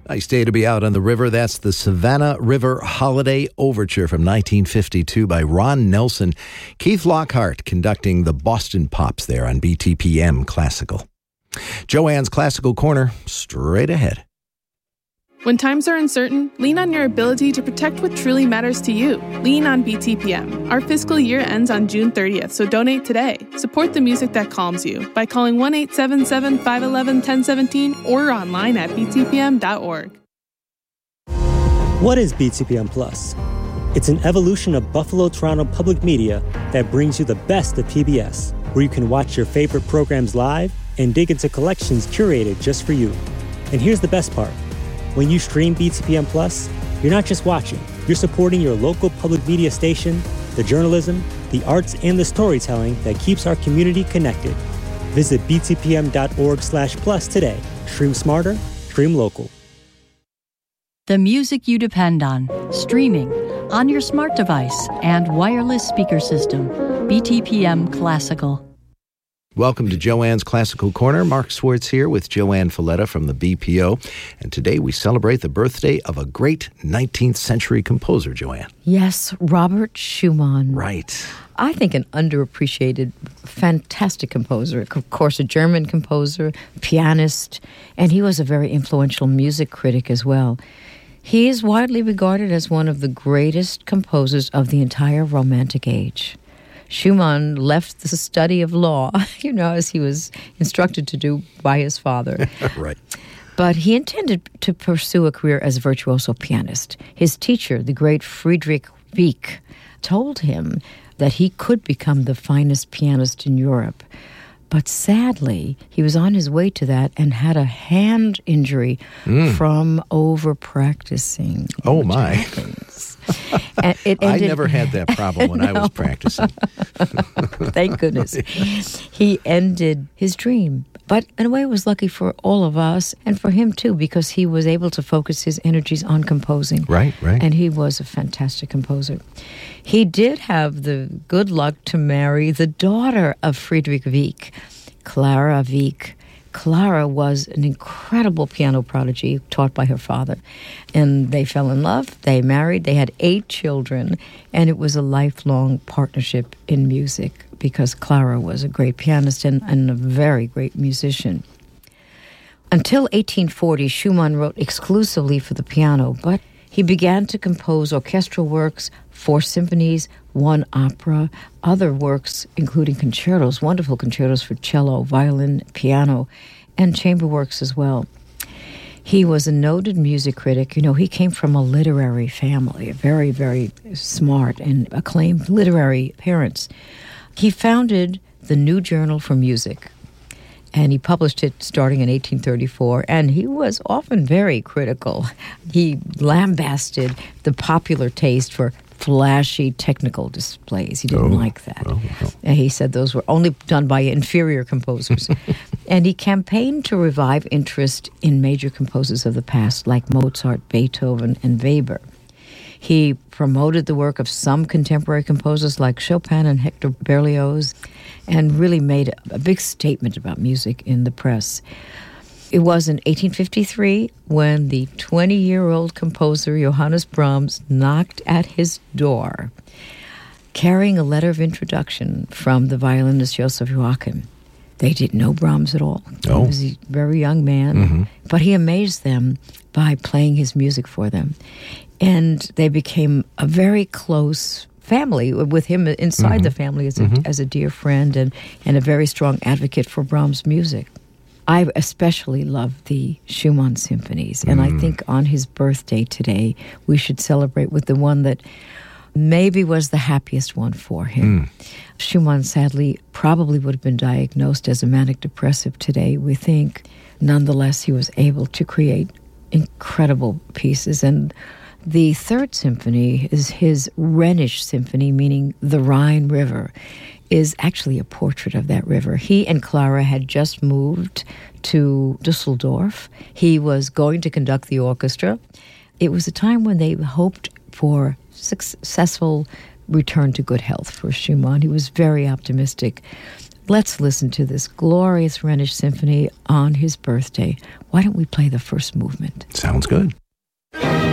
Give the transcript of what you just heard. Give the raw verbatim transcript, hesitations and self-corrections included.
Nice day to be out on the river. That's the Savannah River Holiday Overture from nineteen fifty-two by Ron Nelson. Keith Lockhart conducting the Boston Pops there on B T P M Classical. Joanne's Classical Corner, straight ahead. When times are uncertain, lean on your ability to protect what truly matters to you. Lean on B T P M. Our fiscal year ends on June thirtieth, so donate today. Support the music that calms you by calling one eight seven seven, five one one, one zero one seven or online at b t p m dot org. What is B T P M Plus? It's an evolution of Buffalo Toronto Public Media that brings you the best of P B S, where you can watch your favorite programs live and dig into collections curated just for you. And here's the best part. When you stream B T P M Plus, you're not just watching, you're supporting your local public media station, the journalism, the arts, and the storytelling that keeps our community connected. Visit b t p m dot org slash plus today. Stream smarter, stream local. The music you depend on, streaming, on your smart device, and wireless speaker system. B T P M Classical. Welcome to Joanne's Classical Corner. Mark Swartz here with Joanne Falletta from the B P O. And today we celebrate the birthday of a great nineteenth century composer, Joanne. Yes, Robert Schumann. Right. I think an underappreciated, fantastic composer. Of course, a German composer, pianist, and he was a very influential music critic as well. He is widely regarded as one of the greatest composers of the entire Romantic age. Schumann left the study of law, you know, as he was instructed to do by his father. Right. But he intended to pursue a career as a virtuoso pianist. His teacher, the great Friedrich Wieck, told him that he could become the finest pianist in Europe. But sadly, he was on his way to that and had a hand injury mm. from over-practicing. Oh, my. And it ended, I never had that problem when I, I was practicing. Thank goodness. He ended his dream. But in a way, it was lucky for all of us and for him, too, because he was able to focus his energies on composing. Right, right. And he was a fantastic composer. He did have the good luck to marry the daughter of Friedrich Wieck, Clara Wieck. Clara was an incredible piano prodigy taught by her father. And they fell in love, they married, they had eight children, and it was a lifelong partnership in music because Clara was a great pianist and, and a very great musician. Until eighteen forty, Schumann wrote exclusively for the piano, but he began to compose orchestral works, four symphonies, one opera, other works, including concertos, wonderful concertos for cello, violin, piano, and chamber works as well. He was a noted music critic. You know, he came from a literary family, a very, very smart and acclaimed literary parents. He founded the New Journal for Music, and he published it starting in eighteen thirty-four, and he was often very critical. He lambasted the popular taste for flashy technical displays. He didn't oh, like that. Oh, oh. And he said those were only done by inferior composers. And he campaigned to revive interest in major composers of the past, like Mozart, Beethoven, and Weber. He promoted the work of some contemporary composers like Chopin and Hector Berlioz, and really made a big statement about music in the press. It was in eighteen fifty-three when the twenty-year-old composer Johannes Brahms knocked at his door, carrying a letter of introduction from the violinist Joseph Joachim. They didn't know Brahms at all. Oh. He was a very young man, mm-hmm. but he amazed them by playing his music for them. And they became a very close family, with him inside mm-hmm. the family as a, mm-hmm. as a dear friend and, and a very strong advocate for Brahms' music. I especially love the Schumann symphonies, and mm. I think on his birthday today, we should celebrate with the one that maybe was the happiest one for him. Mm. Schumann, sadly, probably would have been diagnosed as a manic depressive today, we think. Nonetheless, he was able to create incredible pieces, and the third symphony is his Rhenish symphony, meaning the Rhine River, is actually a portrait of that river. He and Clara had just moved to Dusseldorf. He was going to conduct the orchestra. It was a time when they hoped for successful return to good health for Schumann. He was very optimistic. Let's listen to this glorious Rhenish symphony on his birthday. Why don't we play the first movement? Sounds good.